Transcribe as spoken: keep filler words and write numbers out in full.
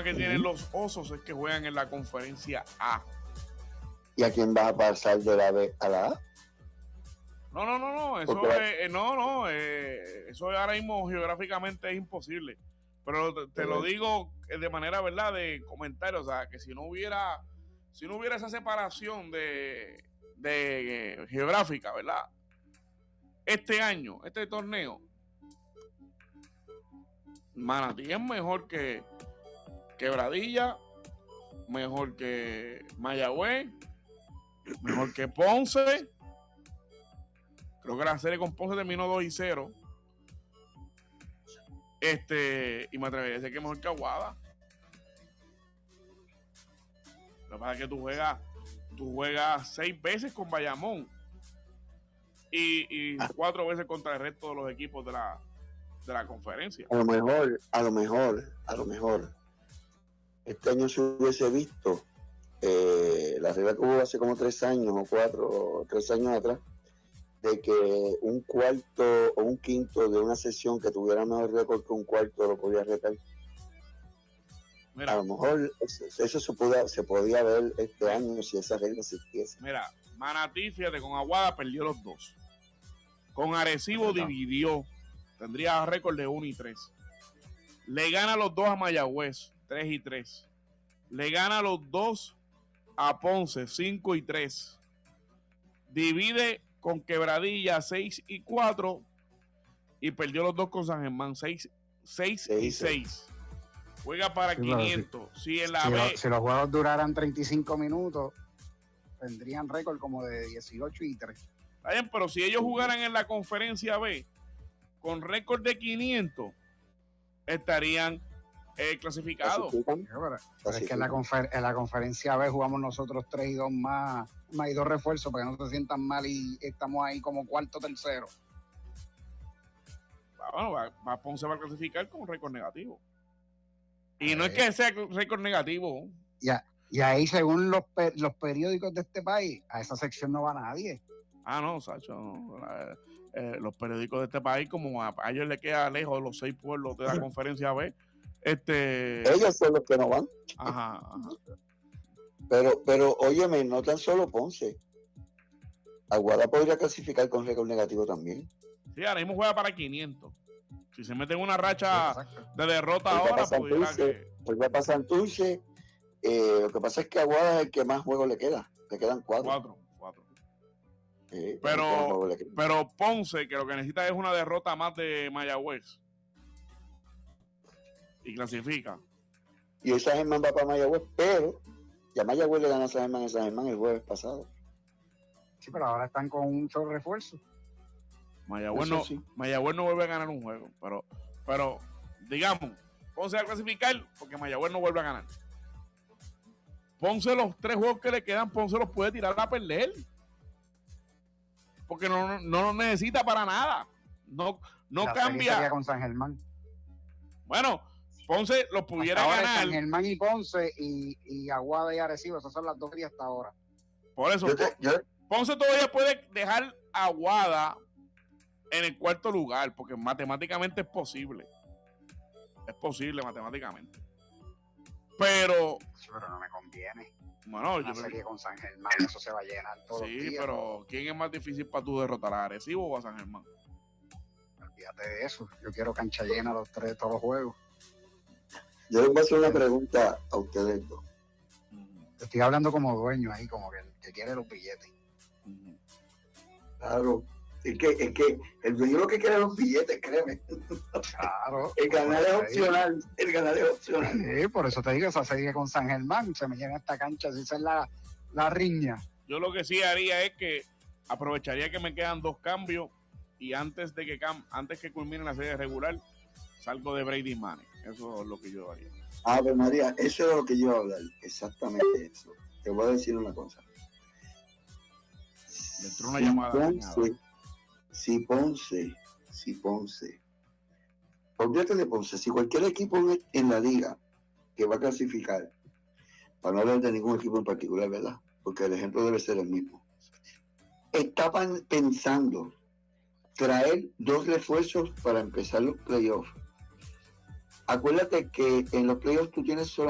problema que uh-huh. tienen los Osos es que juegan en la conferencia A. ¿Y a quién vas a pasar de la B a la A? No, no, no, no, eso es, eh, no, no, eh, eso ahora mismo geográficamente es imposible. Pero te, te lo digo de manera, ¿verdad?, de comentario, o sea, que si no hubiera, si no hubiera esa separación de, de eh, geográfica, ¿verdad? Este año, este torneo, Manatí es mejor que Quebradilla, mejor que Mayagüez, mejor que Ponce. Creo que la serie con Ponce terminó dos y cero. Este, y me atrevería a decir que mejor que Aguada. Lo que pasa es que tú juegas, tú juegas seis veces con Bayamón y, y cuatro veces contra el resto de los equipos de la, de la conferencia. A lo mejor, a lo mejor, a lo mejor, este año se hubiese visto eh, la regla que hubo hace como tres años o cuatro, o tres años atrás, de que un cuarto o un quinto de una sesión que tuviera mejor récord que un cuarto lo podía retar. Mira, a lo mejor eso, eso se, podía, se podía ver este mira, año si esa regla existiese. Mira, Manatí, fíjate, con Aguada perdió los dos. Con Arecibo no. dividió. Tendría récord de uno y tres. Le gana los dos a Mayagüez, tres y tres. Le gana los dos a Ponce, cinco y tres. Divide con Quebradilla seis y cuatro y perdió los dos con San Germán seis y seis. Juega para sí, quinientos. Si, si, en la si, B, lo, si los juegos duraran treinta y cinco minutos, tendrían récord como de dieciocho y tres. Está bien, pero si ellos jugaran en la conferencia B con récord de quinientos, estarían eh, clasificados. Sí, pero, pero es que en la, confer- en la conferencia B jugamos nosotros tres y dos más, más y dos refuerzos para que no se sientan mal y estamos ahí como cuarto tercero. Bueno, va, va Ponce va a clasificar con récord negativo. Y no es que sea récord negativo. Ya, y ahí según los, per- los periódicos de este país, a esa sección no va nadie. Ah, no, Sacho, no. Eh, los periódicos de este país, como a, a ellos les queda lejos de los seis pueblos de la conferencia B, este... ellos son los que no van. Ajá, ajá. Pero, pero, óyeme, no tan solo Ponce. Aguada podría clasificar con récord negativo también. Sí, ahora mismo juega para quinientos. Si se mete en una racha de derrota ahora, pudiera que... Pues va a pasar Santurce. Eh, lo que pasa es que Aguada es el que más juegos le queda. Le quedan cuatro. Cuatro, cuatro. Eh, pero, pero Ponce, que lo que necesita es una derrota más de Mayagüez. Y clasifica. Y San Germán va para Mayagüez, pero ya Mayagüez le gana a San Germán en San Germán el jueves pasado. Sí, pero ahora están con un solo refuerzo. Mayagüez no, sí. Mayagüez no vuelve a ganar un juego, pero, pero digamos, Ponce va a clasificar porque Mayagüez no vuelve a ganar. Ponce, los tres juegos que le quedan, Ponce los puede tirar a perder. Porque no, no, no lo necesita para nada. No, no la cambia. Sería con San Germán. Bueno, Ponce los pudiera hasta ganar. San Germán y Ponce y, y Aguada y Arecibo, esas son las dos días hasta ahora. Por eso, yo te, yo... Ponce todavía puede dejar a Aguada en el cuarto lugar, porque matemáticamente es posible. Es posible matemáticamente. Pero... Sí, pero no me conviene. Bueno, una yo serie creo... con San Germán, eso se va a llenar todo. Sí, días, pero ¿no? ¿Quién es más difícil para tú derrotar, a Arecibo o a San Germán? Olvídate de eso. Yo quiero cancha llena los tres, todos los juegos. Yo les voy a hacer una pregunta a ustedes dos. Te estoy hablando como dueño ahí, como que, que quiere los billetes. Uh-huh. Claro. Es que, es que el dueño lo que quiere es los billetes, créeme. Claro. El ganar es opcional. El ganar es opcional. Sí, por eso te digo, esa serie con San Germán, se me llena esta cancha, si esa es la, la riña. Yo lo que sí haría es que aprovecharía que me quedan dos cambios y antes de que cam- antes que culmine la serie regular, salgo de Brady Manning. Eso es lo que yo haría. Ah, pues María, eso es lo que yo iba a hablar. Exactamente eso. Te voy a decir una cosa. Le entró una si llamada. Ponce, si Ponce, si Ponce, olvídate de Ponce, si cualquier equipo en la liga que va a clasificar, para no hablar de ningún equipo en particular, ¿verdad? Porque el ejemplo debe ser el mismo. Estaban pensando traer dos refuerzos para empezar los playoffs. Acuérdate que en los playoffs tú tienes solamente